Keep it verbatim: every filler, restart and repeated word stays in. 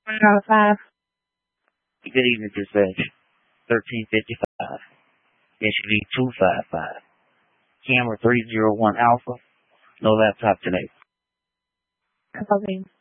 Number five. Good evening, dispatch. thirteen fifty-five. S U V two five five. Camera three zero one Alpha. No laptop today. Copy.